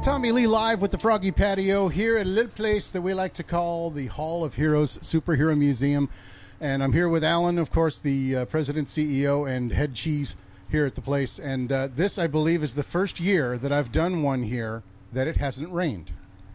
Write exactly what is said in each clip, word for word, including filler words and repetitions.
Tommy Lee live with the Froggy Patio here at a little place that we like to call the Hall of Heroes Superhero Museum. And I'm here with Alan, of course, the uh, president, C E O, and head cheese here at the place. And uh, this, I believe, is the first year that I've done one here that it hasn't rained.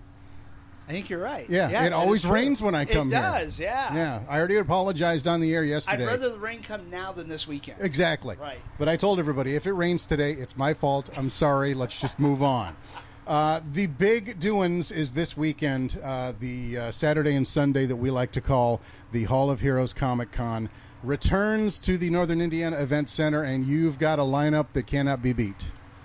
I think you're right. Yeah, yeah, it always rains when I come it here. It does, yeah. Yeah, I already apologized on the air yesterday. I'd rather the rain come now than this weekend. Exactly. Right. But I told everybody, if it rains today, it's my fault. I'm sorry. Let's just move on. Uh, the big doings is this weekend, uh, the uh, Saturday and Sunday that we like to call the Hall of Heroes Comic Con returns to the Northern Indiana Event Center, and you've got a lineup that cannot be beat.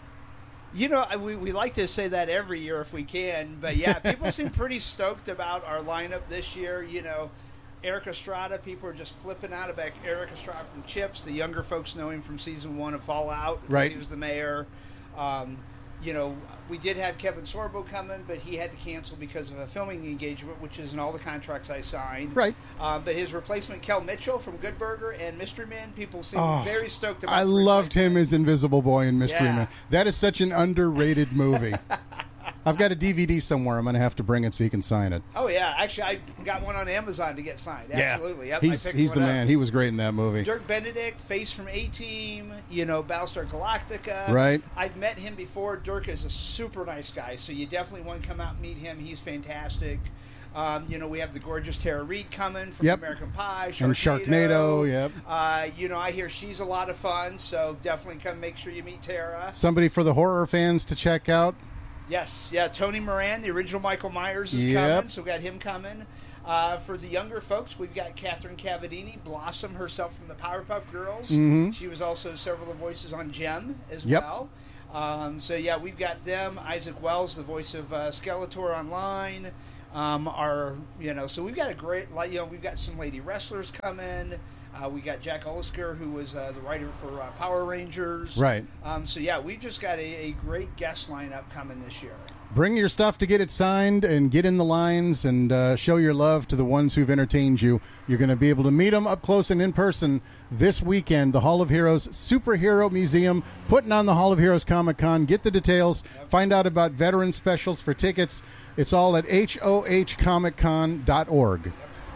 You know, we, we like to say that every year if we can, but yeah, people seem pretty stoked about our lineup this year. You know, Eric Estrada, people are just flipping out about Eric Estrada from Chips. The younger folks know him from season one of Fallout. Right. He was the mayor. Um, you know, we did have Kevin Sorbo coming, but he had to cancel because of a filming engagement, which is in all the contracts I signed. Right. Um, but his replacement, Kel Mitchell from Good Burger and Mystery Man, people seem Oh, very stoked about. I the loved him as Invisible Boy in Mystery Yeah. Man. That is such an underrated movie. I've got a D V D somewhere. I'm going to have to bring it so you can sign it. Oh, yeah. Actually, I got one on Amazon to get signed. Absolutely. Yep, I He's, picked he's one the up. man. He was great in that movie. Dirk Benedict, Face from A-Team, you know, Battlestar Galactica. Right. I've met him before. Dirk is a super nice guy, so you definitely want to come out and meet him. He's fantastic. Um, you know, we have the gorgeous Tara Reid coming from Yep. American Pie. Sharknado. And Sharknado, yep. Uh, you know, I hear she's a lot of fun, so definitely come make sure you meet Tara. Somebody for the horror fans to check out. Yes, yeah. Tony Moran, the original Michael Myers, is Yep. coming, so we got him coming. Uh, for the younger folks, we've got Catherine Cavadini, Blossom herself from the Powerpuff Girls. Mhm. She was also several of the voices on Gem as Yep. well. Um, so yeah, we've got them. Isaac Wells, the voice of uh, Skeletor online. Um, our, you know, so we've got a great, like, you know, we've got some lady wrestlers coming. Uh, we got Jack Olisker, who was uh, the writer for uh, Power Rangers. Right. Um, so yeah, we've just got a, a great guest lineup coming this year. Bring your stuff to get it signed and get in the lines and uh, show your love to the ones who've entertained you. You're going to be able to meet them up close and in person this weekend. The Hall of Heroes Superhero Museum putting on the Hall of Heroes Comic Con. Get the details. Yep. Find out about veteran specials for tickets. It's all at H O H comic con dot org.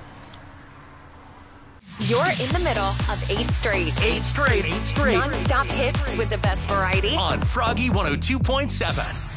You're in the middle of eight straight. Eight straight. Eight straight. Non-stop hits with the best variety. On Froggy one oh two point seven.